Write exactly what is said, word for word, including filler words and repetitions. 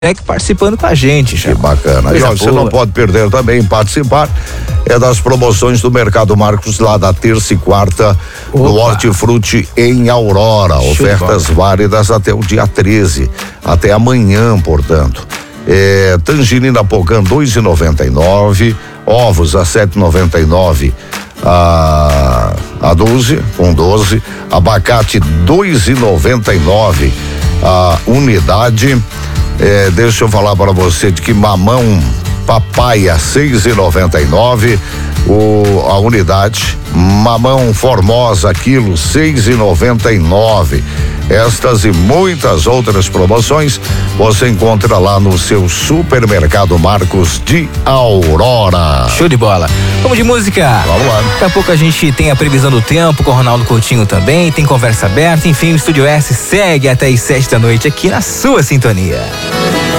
participando com a gente já. Que bacana. E ó, você não pode perder também participar é das promoções do Mercado Marcos lá da terça e quarta Opa. do Hortifruti em Aurora. Show Ofertas válidas até o dia treze, até amanhã, portanto. É, tangerina Pocã dois e noventa e nove, ovos a sete e noventa e nove a a doze, com doze, abacate dois e noventa e nove a unidade. É, deixa eu falar para você de que mamão papaya seis e noventa e nove o a unidade, mamão Formosa quilo seis e noventa e nove. Estas e muitas outras promoções você encontra lá no seu Supermercado Marcos de Aurora. Show de bola. Vamos de música. Vamos lá. Daqui a pouco a gente tem a previsão do tempo com o Ronaldo Coutinho também, tem conversa aberta, enfim, o Estúdio S segue até as sete da noite aqui na sua sintonia.